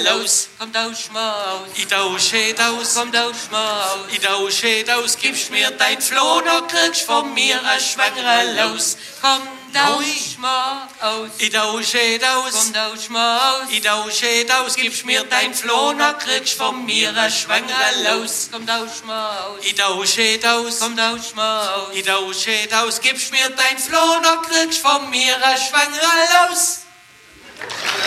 Los, komm tausch mal aus. ich tausche aus, Komm tausch mal aus. ich tausche aus, gibst mir dein Floh, da kriegst von mir ein schwangere Los. Komm tausch mal aus. Ich tausche aus, Komm tausch mal aus. ich tausche aus, gibst mir dein Floh, da kriegst von mir ein schwangere Los. Komm tausch mal aus. Ich tausche aus, Komm tausch mal aus. ich tausche aus, gibst mir dein Floh, da kriegst von mir ein schwangere Los.